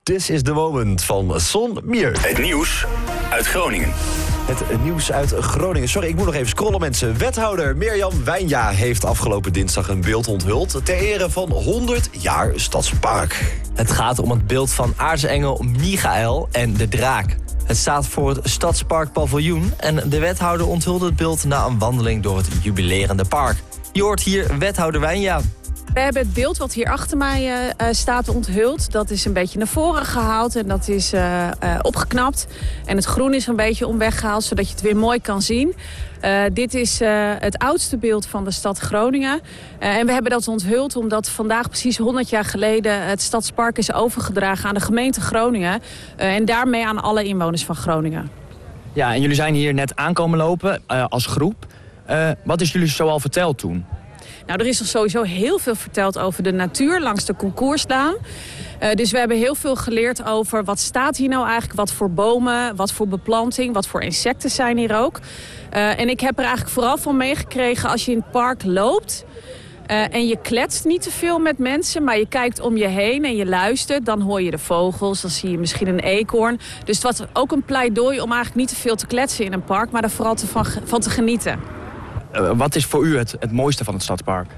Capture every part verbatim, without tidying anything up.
This is the moment van Son Mier. Het nieuws uit Groningen. Het nieuws uit Groningen. Sorry, ik moet nog even scrollen, mensen. Wethouder Mirjam Wijnja heeft afgelopen dinsdag een beeld onthuld ter ere van honderd jaar Stadspark. Het gaat om het beeld van aartsengel Michael en de draak. Het staat voor het Stadspark Paviljoen en de wethouder onthulde het beeld na een wandeling door het jubilerende park. Je hoort hier wethouder Wijnja. We hebben het beeld wat hier achter mij uh, staat onthuld. Dat is een beetje naar voren gehaald en dat is uh, uh, opgeknapt. En het groen is een beetje omweggehaald, zodat je het weer mooi kan zien. Uh, dit is uh, het oudste beeld van de stad Groningen. Uh, en we hebben dat onthuld omdat vandaag precies honderd jaar geleden het Stadspark is overgedragen aan de gemeente Groningen. Uh, en daarmee aan alle inwoners van Groningen. Ja, en jullie zijn hier net aankomen lopen uh, als groep. Uh, wat is jullie zoal verteld toen? Nou, er is er sowieso heel veel verteld over de natuur langs de Concourslaan. Uh, dus we hebben heel veel geleerd over wat staat hier nou eigenlijk, wat voor bomen, wat voor beplanting, wat voor insecten zijn hier ook. Uh, en ik heb er eigenlijk vooral van meegekregen als je in het park loopt uh, en je kletst niet te veel met mensen, maar je kijkt om je heen en je luistert, dan hoor je de vogels, dan zie je misschien een eekhoorn. Dus het was ook een pleidooi om eigenlijk niet te veel te kletsen in een park, maar er vooral te van, van te genieten. Uh, wat is voor u het, het mooiste van het Stadspark?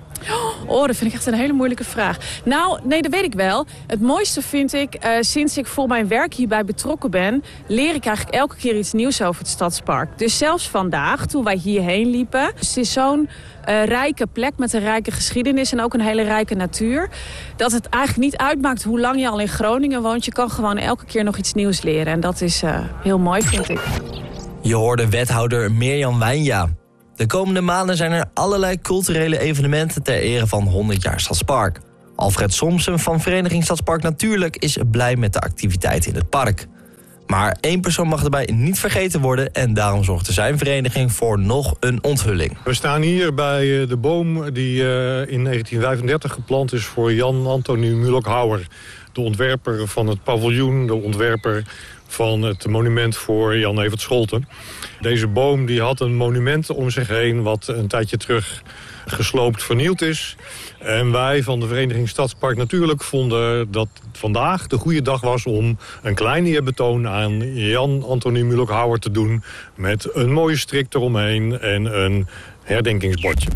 Oh, dat vind ik echt een hele moeilijke vraag. Nou, nee, dat weet ik wel. Het mooiste vind ik, uh, sinds ik voor mijn werk hierbij betrokken ben, leer ik eigenlijk elke keer iets nieuws over het Stadspark. Dus zelfs vandaag, toen wij hierheen liepen, dus het is zo'n uh, rijke plek met een rijke geschiedenis en ook een hele rijke natuur, dat het eigenlijk niet uitmaakt hoe lang je al in Groningen woont. Je kan gewoon elke keer nog iets nieuws leren. En dat is uh, heel mooi, vind ik. Je hoorde wethouder Mirjam Wijnja. De komende maanden zijn er allerlei culturele evenementen ter ere van honderd jaar Stadspark. Alfred Somsen van Vereniging Stadspark Natuurlijk is blij met de activiteiten in het park. Maar één persoon mag erbij niet vergeten worden en daarom zorgde zijn vereniging voor nog een onthulling. We staan hier bij de boom die in negentien vijfendertig geplant is voor Jan Antonie Mulokhouwer. De ontwerper van het paviljoen, de ontwerper van het monument voor Jan Evert Scholten. Deze boom die had een monument om zich heen wat een tijdje terug gesloopt vernield is. En wij van de Vereniging Stadspark Natuurlijk vonden dat vandaag de goede dag was om een klein eerbetoon aan Jan Antonie Mulokhouwer te doen met een mooie strik eromheen en een herdenkingsbordje.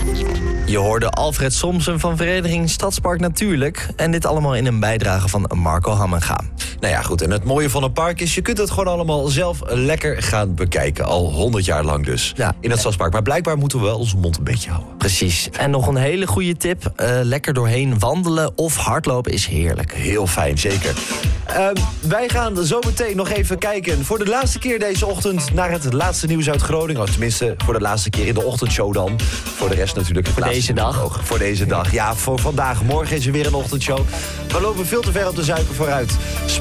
Je hoorde Alfred Somsen van Vereniging Stadspark Natuurlijk. En dit allemaal in een bijdrage van Marco Hammenga. Nou ja, goed. En het mooie van een park is, je kunt het gewoon allemaal zelf lekker gaan bekijken. Al honderd jaar lang dus. Ja. In het Stadspark. Maar blijkbaar moeten we wel onze mond een beetje houden. Precies. En nog een hele goede tip. Uh, lekker doorheen wandelen of hardlopen is heerlijk. Heel fijn, zeker. Uh, wij gaan zo meteen nog even kijken voor de laatste keer deze ochtend naar het laatste nieuws uit Groningen. Tenminste, voor de laatste keer in de ochtendshow dan. Voor de rest natuurlijk het voor deze dag. Ook. Voor deze dag. Ja, voor vandaag. Morgen is er weer een ochtendshow. We lopen veel te ver op de suiker vooruit.